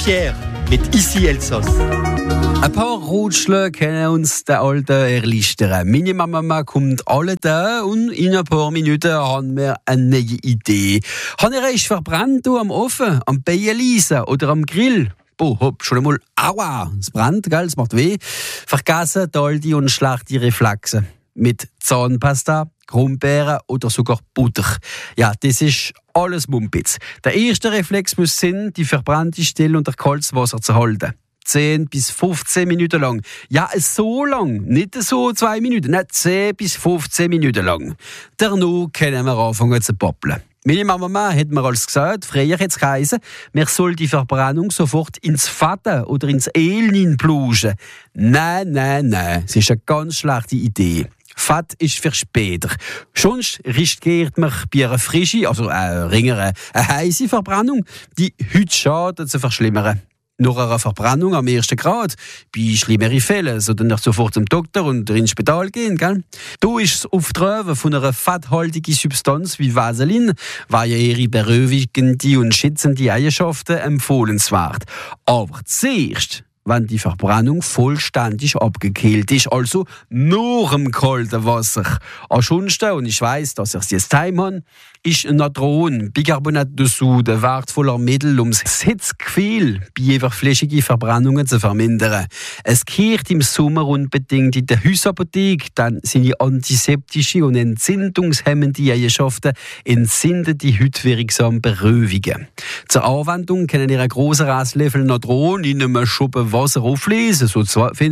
Pierre mit Ici Elsass. Ein paar Rutschler können uns den Alten erleichtern. Meine Mama kommt alle da und in ein paar Minuten haben wir eine neue Idee. Haben ihr euch verbrannt am Ofen, am Bienenliesen oder am Grill? Hopp, schon einmal, aua, es brennt, gell, es macht weh. Vergessen alte und schlechte Reflexe. Mit Zahnpasta, Krummbeeren oder sogar Butter. Ja, das ist alles Mumpitz. Der erste Reflex muss sein, die verbrannte Stelle unter kaltes Wasser zu halten. 10 bis 15 Minuten lang. Ja, so lang. Nicht so 2 Minuten, nein, 10 bis 15 Minuten lang. Danach können wir anfangen zu babbeln. Meine Mama hat mir alles gesagt, früher hat es geheißen, man soll die Verbrennung sofort ins Fett oder ins Öl hineinbluschen. Nein, das ist eine ganz schlechte Idee. Fett ist für später. Sonst riskiert man bei einer frischen, also eine heisse Verbrennung, die Hautschaden zu verschlimmern. Nach einer Verbrennung am 1. Grad, bei schlimmeren Fällen, sollten wir sofort zum Doktor und ins Spital gehen. Gell? Da ist das Auftreiben von einer fetthaltigen Substanz wie Vaseline, weil ja ihre beruhigende und schützende Eigenschaften empfohlenswert. Aber zuerst, wenn die Verbrennung vollständig abgekühlt ist, also nur im kalten Wasser. Ansonsten, und ich weiss, dass ich es jetzt heim habe, ist Natron, Bicarbonat de Soude, ein wertvoller Mittel, um das Hitzgefühl bei überflüssigen Verbrennungen zu vermindern. Es gehört im Sommer unbedingt in der Hausapotheke, dann seine antiseptische und entzündungshemmende Eigenschaften entzünden die Haut wirksam beruhigen. Zur Anwendung können ihr einen grossen Resslöffel Natron in einem Schuppen Wasser auflesen, so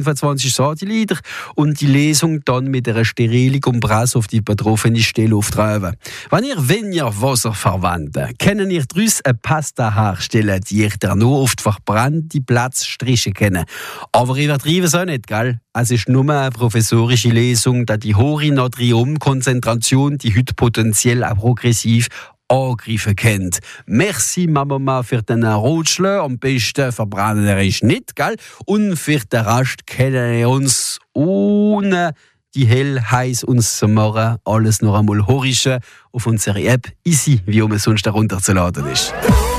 25 Centiliter, und die Lesung dann mit einer sterilen Kompresse auf die betroffene Stelle auftreiben. Wenn ihr weniger Wasser verwendet, können ihr daraus eine Pasta herstellen, die ihr dann nur auf die verbrannte Platz streichen könnt. Aber übertreiben es auch nicht, gell? Es ist nur eine professorische Lesung, da die hohe Natriumkonzentration die Haut potenziell auch progressiv angreifen könnt. Merci Mama für den Rotschler. Am besten verbrennen er ist nicht, gell? Und für den Rest können wir uns ohne die hell heiß uns zu machen, alles noch einmal horischen auf unserer App Easy, wie man sonst herunterzuladen ist.